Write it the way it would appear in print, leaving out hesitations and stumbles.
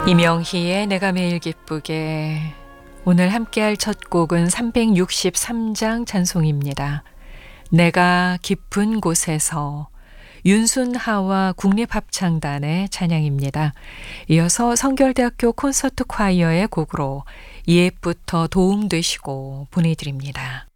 이명희의 내가 매일 기쁘게. 오늘 함께할 첫 곡은 363장 찬송입니다. 내가 깊은 곳에서, 윤순하와 국립합창단의 찬양입니다. 이어서 성결대학교 콘서트 콰이어의 곡으로 옛부터 도움되시고 보내드립니다.